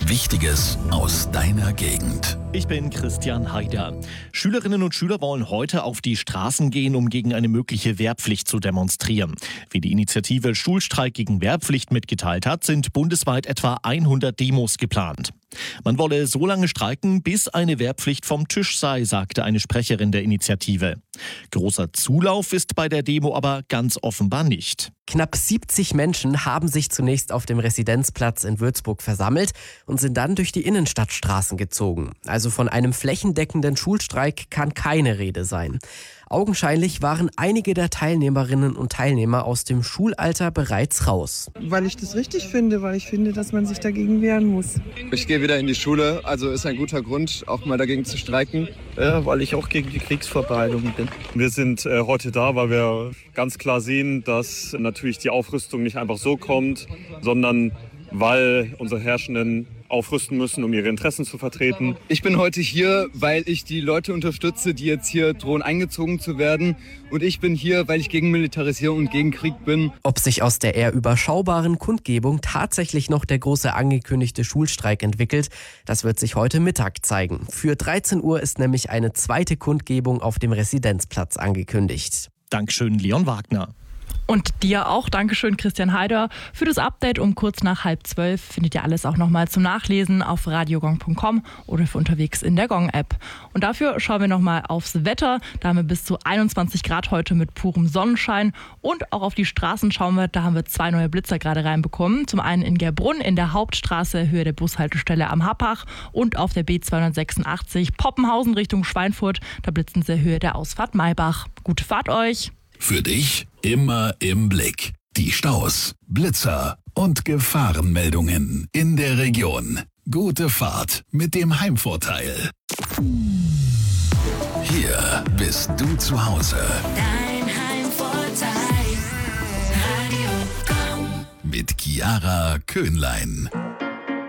Wichtiges aus deiner Gegend. Ich bin Christian Haider. Schülerinnen und Schüler wollen heute auf die Straßen gehen, um gegen eine mögliche Wehrpflicht zu demonstrieren. Wie die Initiative Schulstreik gegen Wehrpflicht mitgeteilt hat, sind bundesweit etwa 100 Demos geplant. Man wolle so lange streiken, bis eine Wehrpflicht vom Tisch sei, sagte eine Sprecherin der Initiative. Großer Zulauf ist bei der Demo aber ganz offenbar nicht. Knapp 70 Menschen haben sich zunächst auf dem Residenzplatz in Würzburg versammelt und sind dann durch die Innenstadtstraßen gezogen. Also von einem flächendeckenden Schulstreik kann keine Rede sein. Augenscheinlich waren einige der Teilnehmerinnen und Teilnehmer aus dem Schulalter bereits raus. Weil ich das richtig finde, weil ich finde, dass man sich dagegen wehren muss. Ich gehe wieder in die Schule, also ist ein guter Grund, auch mal dagegen zu streiken. Ja, weil ich auch gegen die Kriegsvorbereitung bin. Wir sind heute da, weil wir ganz klar sehen, dass natürlich die Aufrüstung nicht einfach so kommt, sondern weil unsere Herrschenden aufrüsten müssen, um ihre Interessen zu vertreten. Ich bin heute hier, weil ich die Leute unterstütze, die jetzt hier drohen eingezogen zu werden. Und ich bin hier, weil ich gegen Militarisierung und gegen Krieg bin. Ob sich aus der eher überschaubaren Kundgebung tatsächlich noch der große angekündigte Schulstreik entwickelt, das wird sich heute Mittag zeigen. Für 13 Uhr ist nämlich eine zweite Kundgebung auf dem Residenzplatz angekündigt. Dankeschön, Leon Wagner. Und dir auch. Dankeschön, Christian Haider. Für das Update um kurz nach 11:30 findet ihr alles auch nochmal zum Nachlesen auf radiogong.com oder für unterwegs in der Gong-App. Und dafür schauen wir nochmal aufs Wetter. Da haben wir bis zu 21 Grad heute mit purem Sonnenschein. Und auch auf die Straßen schauen wir. Da haben wir 2 neue Blitzer gerade reinbekommen. Zum einen in Gerbrunn in der Hauptstraße, Höhe der Bushaltestelle am Happach. Und auf der B286 Poppenhausen Richtung Schweinfurt. Da blitzen sie Höhe der Ausfahrt Maybach. Gute Fahrt euch! Für dich immer im Blick. Die Staus, Blitzer und Gefahrenmeldungen in der Region. Gute Fahrt mit dem Heimvorteil. Hier bist du zu Hause. Dein Heimvorteil. Radio Gong. Mit Chiara Köhnlein.